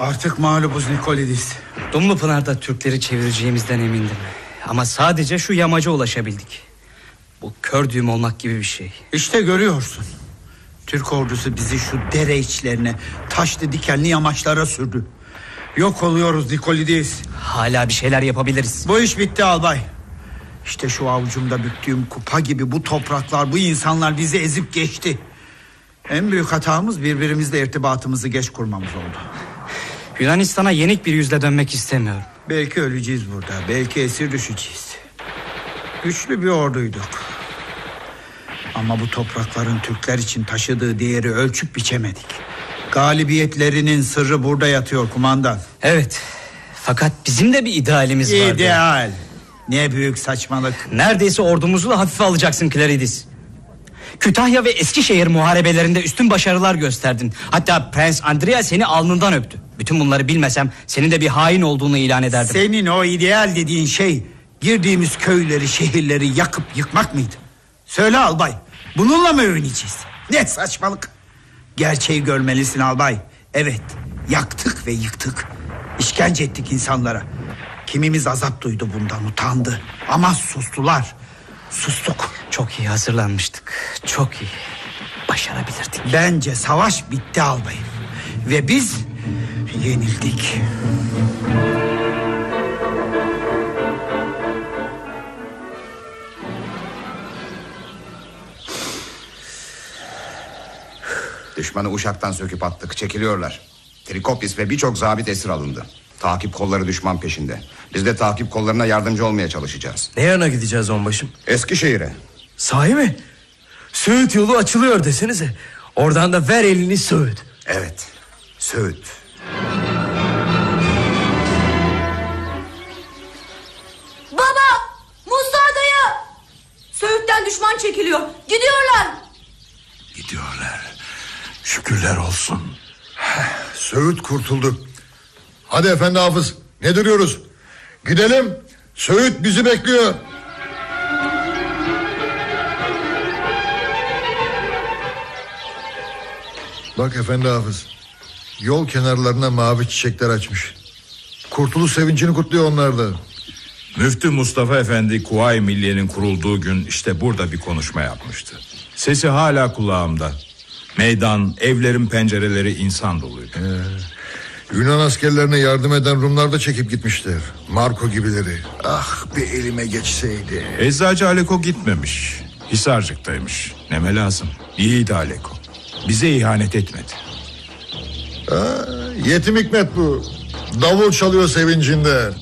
Artık mağlubuz Nikolidis. Dumlupınar'da Türkleri çevireceğimizden emindim. Ama sadece şu yamaca ulaşabildik. Bu kör düğüm olmak gibi bir şey. İşte görüyorsun. Türk ordusu bizi şu dere içlerine, taşlı dikenli yamaçlara sürdü. Yok oluyoruz Nikolidis. Hala bir şeyler yapabiliriz. Bu iş bitti albay. İşte şu avucumda büktüğüm kupa gibi bu topraklar, bu insanlar bizi ezip geçti. En büyük hatamız birbirimizle irtibatımızı geç kurmamız oldu. Yunanistan'a yenik bir yüzle dönmek istemiyorum. Belki öleceğiz burada, belki esir düşeceğiz. Güçlü bir orduyduk. Ama bu toprakların Türkler için taşıdığı değeri ölçüp biçemedik. Galibiyetlerinin sırrı burada yatıyor kumandan. Evet. Fakat bizim de bir idealimiz vardı. İdeal. Ne büyük saçmalık. Neredeyse ordumuzu da hafife alacaksın Claridis. Kütahya ve Eskişehir muharebelerinde üstün başarılar gösterdin. Hatta Prens Andrea seni alnından öptü. Bütün bunları bilmesem senin de bir hain olduğunu ilan ederdim. Senin o ideal dediğin şey girdiğimiz köyleri, şehirleri yakıp yıkmak mıydı? Söyle albay, bununla mı övüneceğiz? Ne saçmalık. Gerçeği görmelisin albay. Evet, yaktık ve yıktık. İşkence ettik insanlara. Kimimiz azap duydu bundan, utandı. Ama sustular. Sustuk. Çok iyi hazırlanmıştık. Çok iyi. Başarabilirdik. Bence savaş bitti albayım. Ve biz yenildik. Düşmanı Uşak'tan söküp attık, çekiliyorlar. Trikopis ve birçok zabit esir alındı. Takip kolları düşman peşinde. Biz de takip kollarına yardımcı olmaya çalışacağız. Ne yana gideceğiz onbaşım? Eskişehir'e. Sahi mi? Söğüt yolu açılıyor desenize. Oradan da ver elini Söğüt. Evet, Söğüt. Baba! Musa dayı! Söğüt'ten düşman çekiliyor. Gidiyorlar. Gidiyorlar. Şükürler olsun. Söğüt kurtuldu. Hadi efendi hafız, ne duruyoruz? Gidelim. Söğüt bizi bekliyor. Bak efendi hafız, yol kenarlarına mavi çiçekler açmış. Kurtuluş sevincini kutluyor onlar da. Müftü Mustafa Efendi Kuvayi Milliye'nin kurulduğu gün işte burada bir konuşma yapmıştı. Sesi hala kulağımda. Meydan, evlerin pencereleri insan doluydu. Yunan askerlerine yardım eden Rumlar da çekip gitmişler. Marco gibileri. Ah, bir elime geçseydi. Eczacı Aleko gitmemiş. Hisarcık'taymış. Neme lazım. İyiydi Aleko. Bize ihanet etmedi. Yetim Hikmet bu. Davul çalıyor sevincinden.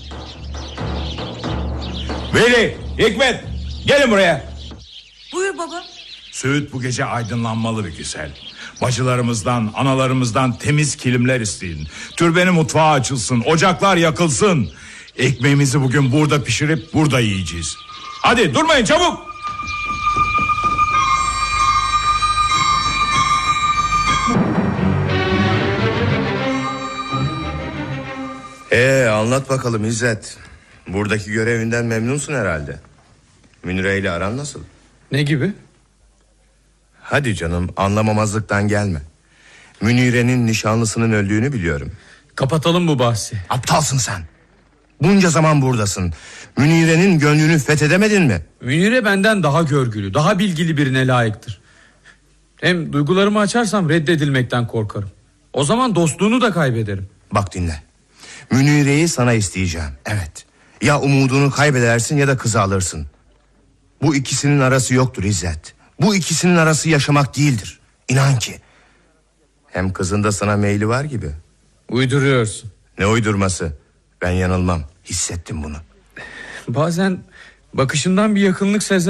Veli, Hikmet, gelin buraya. Buyur baba. Söğüt bu gece aydınlanmalı bir güzel. Bacılarımızdan, analarımızdan temiz kilimler isteyin. Türbeni mutfağı açılsın, ocaklar yakılsın. Ekmeğimizi bugün burada pişirip burada yiyeceğiz. Hadi durmayın, çabuk. Anlat bakalım İzzet. Buradaki görevinden memnunsun herhalde. Münire ile aran nasıl? Ne gibi? Hadi canım, anlamamazlıktan gelme. Münire'nin nişanlısının öldüğünü biliyorum. Kapatalım bu bahsi. Aptalsın sen. Bunca zaman buradasın. Münire'nin gönlünü fethedemedin mi? Münire benden daha görgülü, daha bilgili birine layıktır. Hem duygularımı açarsam reddedilmekten korkarım. O zaman dostluğunu da kaybederim. Bak dinle. Münire'yi sana isteyeceğim. Evet. Ya umudunu kaybedersin ya da kızı alırsın. Bu ikisinin arası yoktur İzzet. Bu ikisinin arası yaşamak değildir. İnan ki. Hem kızın da sana meyli var gibi. Uyduruyorsun. Ne uydurması? Ben yanılmam. Hissettim bunu. Bazen bakışından bir yakınlık sezer.